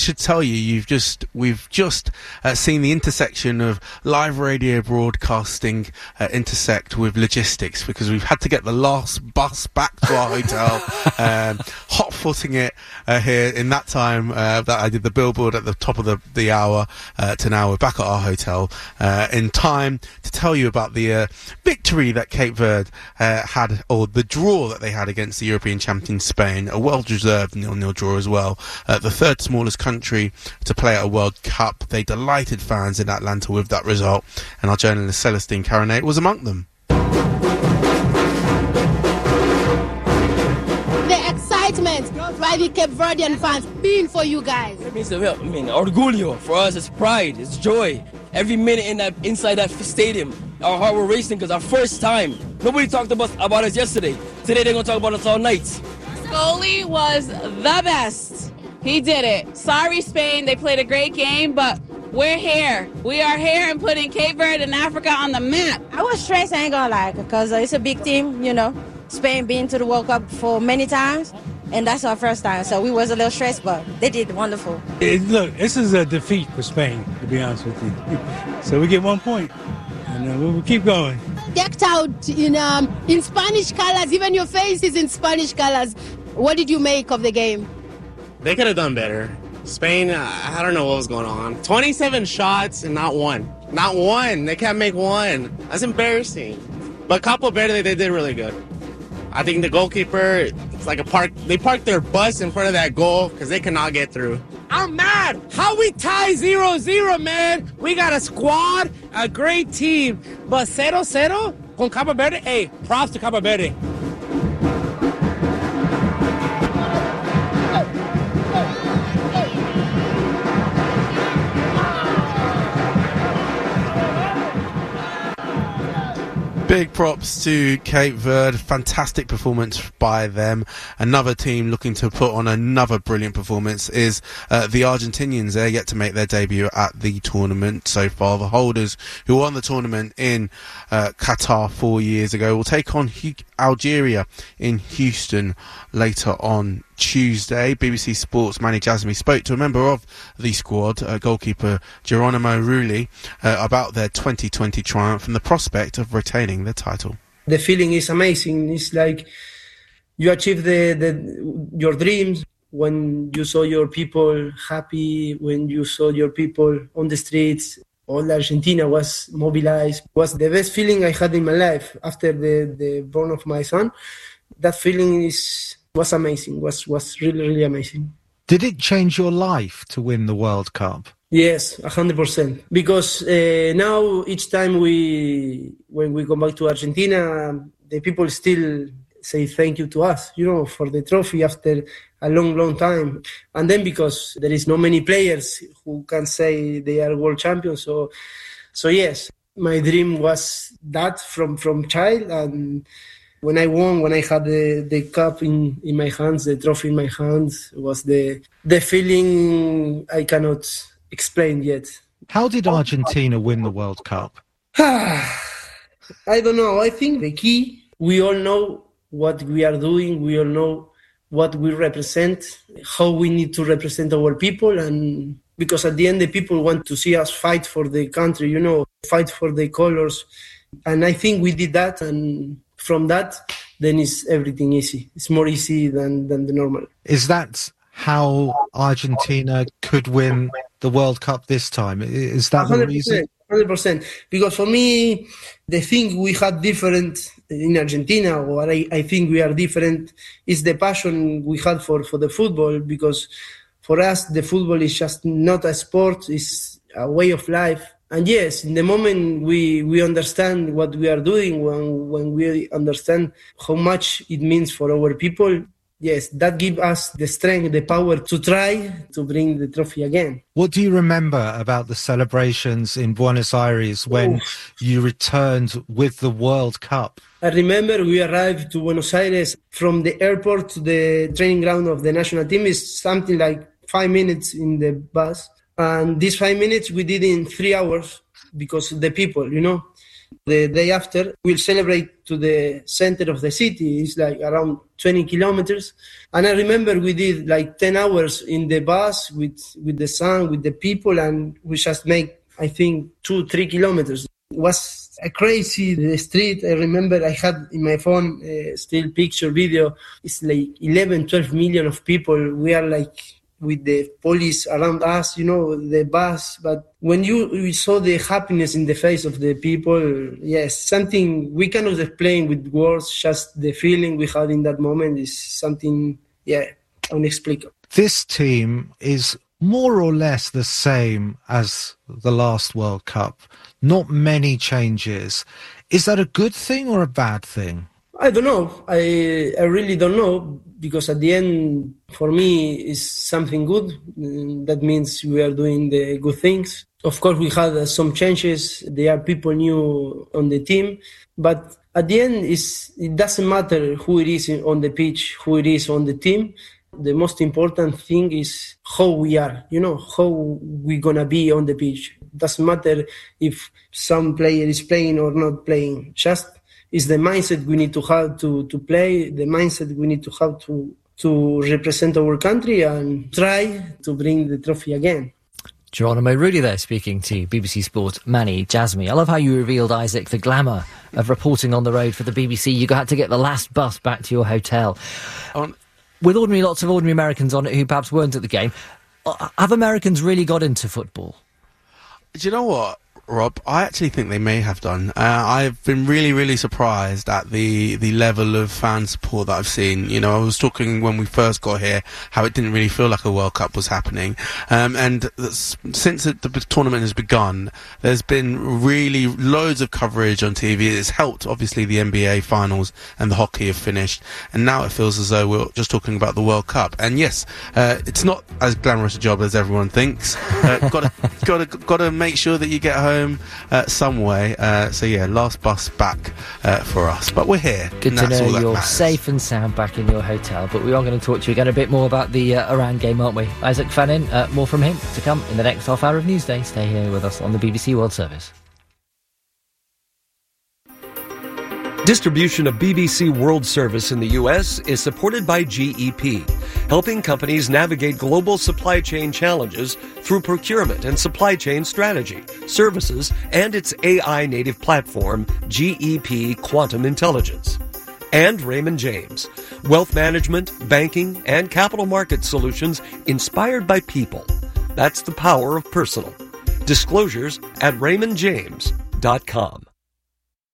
Should tell you, we've just seen the intersection of live radio broadcasting intersect with logistics, because we've had to get the last bus back to our hotel, hot footing it here in that time that I did the billboard at the top of the hour to now we're back at our hotel in time to tell you about the victory that Cape Verde had, or the draw that they had against the European champion Spain, a well-deserved 0-0 draw as well, the third smallest country to play at a World Cup. They delighted fans in Atlanta with that result, and our journalist Celestine Caronet was among them. The excitement by the Cape Verdean fans being for you guys. It means orgullo. For us, it's pride, it's joy. Every minute inside that stadium, our heart were racing because our first time. Nobody talked about us yesterday. Today they're going to talk about us all night. Goalie was the best. He did it. Sorry, Spain. They played a great game, but we're here. We are here and putting Cape Verde and Africa on the map. I was stressed, I ain't gonna lie, because it's a big team, Spain been to the World Cup for many times, and that's our first time. So we was a little stressed, but they did wonderful. Look, this is a defeat for Spain, to be honest with you. So we get 1 point, and we'll keep going. Decked out in Spanish colors, even your face is in Spanish colors. What did you make of the game? They could have done better. Spain, I don't know what was going on. 27 shots and not one. Not one. They can't make one. That's embarrassing. But Cape Verde, they did really good. I think the goalkeeper, it's like they parked their bus in front of that goal because they cannot get through. I'm mad. How we tie 0-0, man? We got a squad, a great team. But 0-0 con Cape Verde, hey, props to Cape Verde. Big props to Cape Verde. Fantastic performance by them. Another team looking to put on another brilliant performance is the Argentinians. They're yet to make their debut at the tournament so far. The holders, who won the tournament in Qatar 4 years ago, will take on Algeria in Houston later on Tuesday. BBC Sports Manny Jasmi spoke to a member of the squad, goalkeeper Geronimo Rulli, about their 2020 triumph and the prospect of retaining the title. The feeling is amazing. It's like you achieve your dreams when you saw your people happy, when you saw your people on the streets. All Argentina was mobilized. It was the best feeling I had in my life after the born of my son. That feeling was amazing, was really, really amazing. Did it change your life to win the World Cup? Yes, 100%. Because now each time when we come back to Argentina, the people still say thank you to us, for the trophy after a long, long time. And then because there is not many players who can say they are world champions. So yes, my dream was that from child. And when I won, when I had the cup in my hands, the trophy in my hands, was the feeling I cannot explain yet. How did Argentina win the World Cup? I don't know. I think the key, we all know what we are doing. We all know what we represent, how we need to represent our people. And because at the end, the people want to see us fight for the country, fight for the colors. And I think we did that. And from that, then it's everything easy. It's more easy than the normal. Is that how Argentina could win the World Cup this time? Is that 100%, the reason? 100%. Because for me, the thing we had different in Argentina, or I think we are different, is the passion we had for the football. Because for us, the football is just not a sport, it's a way of life. And yes, in the moment we understand what we are doing, when we understand how much it means for our people, yes, that gives us the strength, the power to try to bring the trophy again. What do you remember about the celebrations in Buenos Aires when you returned with the World Cup? I remember we arrived to Buenos Aires from the airport to the training ground of the national team. Is something like 5 minutes in the bus. And these 5 minutes we did in 3 hours because of the people, The day after, we'll celebrate to the center of the city. It's like around 20 kilometers. And I remember we did like 10 hours in the bus with the sun, with the people, and we just make, I think, 2-3 kilometers. It was crazy, the street. I remember I had in my phone still picture, video. It's like 11-12 million of people. We are like with the police around us, the bus. But when we saw the happiness in the face of the people, yes, something we cannot explain with words. Just the feeling we had in that moment is something, unexplicable. This team is more or less the same as the last World Cup. Not many changes. Is that a good thing or a bad thing? I don't know. I really don't know, because at the end, for me, it's something good. That means we are doing the good things. Of course, we had some changes. There are people new on the team. But at the end, it doesn't matter who it is on the pitch, who it is on the team. The most important thing is how we are, how we're going to be on the pitch. Doesn't matter if some player is playing or not playing. Just is the mindset we need to have to play, the mindset we need to have to represent our country and try to bring the trophy again. Geronimo Rulli there speaking to BBC Sport Manny Jasmi. I love how you revealed, Isaac, the glamour of reporting on the road for the BBC. You had to get the last bus back to your hotel. With lots of ordinary Americans on it who perhaps weren't at the game, have Americans really got into football? Do you know what, Rob? I actually think they may have done. I've been really, really surprised at the level of fan support that I've seen. I was talking when we first got here how it didn't really feel like a World Cup was happening. And since the tournament has begun, there's been really loads of coverage on TV. It's helped, obviously, the NBA finals and the hockey have finished. And now it feels as though we're just talking about the World Cup. And yes, it's not as glamorous a job as everyone thinks. Got to make sure that you get home some way. Last bus back for us, but we're here. Good to know you're safe and sound back in your hotel. But we are going to talk to you again a bit more about the Iran game, aren't we? Isaac Fannin, more from him to come in the next half hour of Newsday. Stay here with us on the BBC World Service. Distribution of BBC World Service in the U.S. is supported by GEP, helping companies navigate global supply chain challenges through procurement and supply chain strategy, services, and its AI-native platform, GEP Quantum Intelligence. And Raymond James, wealth management, banking, and capital market solutions inspired by people. That's the power of personal. Disclosures at raymondjames.com.